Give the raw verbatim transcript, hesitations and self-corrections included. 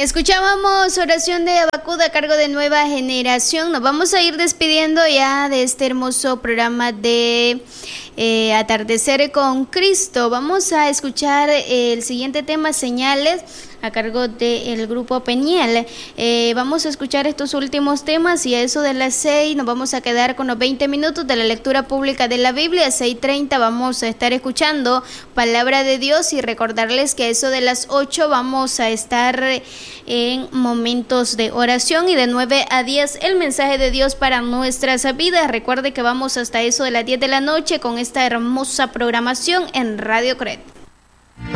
Escuchábamos oración de Habacuc a cargo de Nueva Generación. Nos vamos a ir despidiendo ya de este hermoso programa de eh, Atardecer con Cristo. Vamos a escuchar el siguiente tema, Señales, a cargo del grupo Peniel. Eh, vamos a escuchar estos últimos temas y a eso de las seis nos vamos a quedar con los veinte minutos de la lectura pública de la Biblia. A seis treinta vamos a estar escuchando Palabra de Dios y recordarles que a eso de las ocho vamos a estar en momentos de oración y de nueve a diez el mensaje de Dios para nuestras vidas. Recuerde que vamos hasta eso de las diez de la noche con esta hermosa programación en Radio Cred.